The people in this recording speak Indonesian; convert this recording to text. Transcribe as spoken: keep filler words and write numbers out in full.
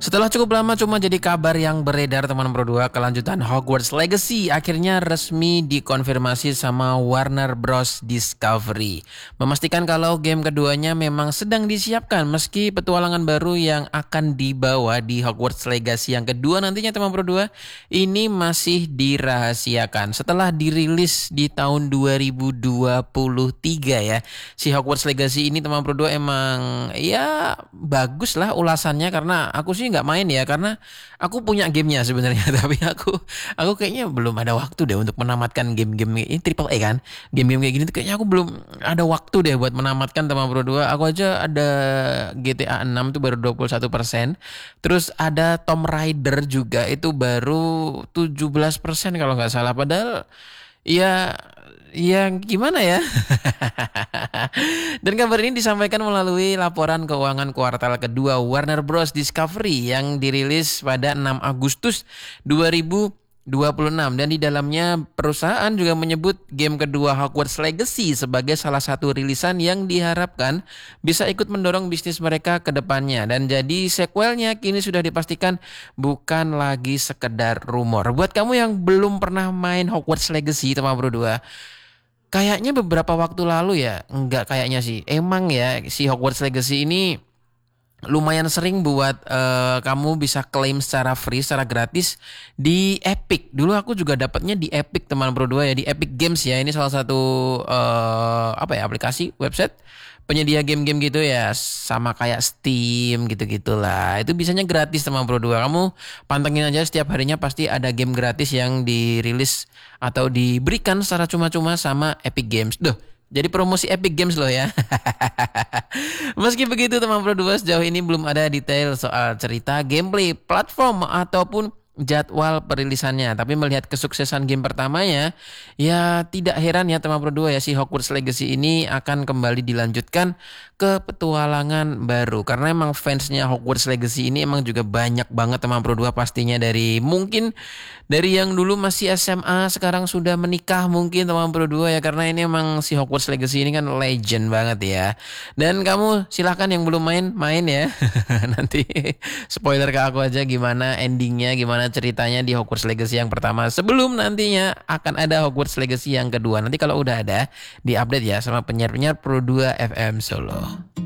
Setelah cukup lama cuma jadi kabar yang beredar teman Pro dua, kelanjutan Hogwarts Legacy akhirnya resmi dikonfirmasi sama Warner Bros Discovery. Memastikan kalau game keduanya memang sedang disiapkan meski petualangan baru yang akan dibawa di Hogwarts Legacy yang kedua nantinya teman Pro dua ini masih dirahasiakan. Setelah dirilis di tahun dua ribu dua puluh tiga ya, si Hogwarts Legacy ini teman Pro dua emang ya bagus lah ulasannya, karena aku sih nggak main ya karena aku punya gamenya sebenarnya tapi aku aku kayaknya belum ada waktu deh untuk menamatkan game-game ini triple A kan, game-game kayak gini tuh kayaknya aku belum ada waktu deh buat menamatkan teman Pro dua. Aku aja ada G T A enam tuh baru dua puluh satu persen, terus ada Tomb Raider juga itu baru tujuh belas persen kalau nggak salah, padahal ya ya gimana ya. Dan kabar ini disampaikan melalui laporan keuangan kuartal kedua Warner Bros Discovery yang dirilis pada enam Agustus dua ribu dua puluh enam, dan di dalamnya perusahaan juga menyebut game kedua Hogwarts Legacy sebagai salah satu rilisan yang diharapkan bisa ikut mendorong bisnis mereka ke depannya, dan jadi sequelnya kini sudah dipastikan bukan lagi sekedar rumor. Buat kamu yang belum pernah main Hogwarts Legacy teman Pro dua, kayaknya beberapa waktu lalu ya, enggak kayaknya sih, emang ya si Hogwarts Legacy ini lumayan sering buat uh, kamu bisa klaim secara free, secara gratis di Epic. Dulu aku juga dapatnya di Epic teman Pro dua ya, di Epic Games ya. Ini salah satu uh, apa ya, aplikasi website penyedia game-game gitu ya, sama kayak Steam gitu-gitulah. Itu bisanya gratis teman Pro dua. Kamu pantengin aja, setiap harinya pasti ada game gratis yang dirilis atau diberikan secara cuma-cuma sama Epic Games. Duh, jadi promosi Epic Games loh ya. Meski begitu teman Pro dua, sejauh ini belum ada detail soal cerita, gameplay, platform ataupun jadwal perilisannya. Tapi melihat kesuksesan game pertamanya, ya tidak heran ya teman Pro dua ya, si Hogwarts Legacy ini akan kembali dilanjutkan ke petualangan baru. Karena emang fansnya Hogwarts Legacy ini emang juga banyak banget teman Pro dua pastinya, dari mungkin dari yang dulu masih S M A sekarang sudah menikah mungkin teman Pro dua ya, karena ini emang si Hogwarts Legacy ini kan legend banget ya. Dan kamu silahkan yang belum main, main ya. Nanti spoiler ke aku aja gimana endingnya, gimana ceritanya di Hogwarts Legacy yang pertama sebelum nantinya akan ada Hogwarts Legacy yang kedua. Nanti kalau udah ada, diupdate ya sama penyiar-penyiar Pro dua F M Solo.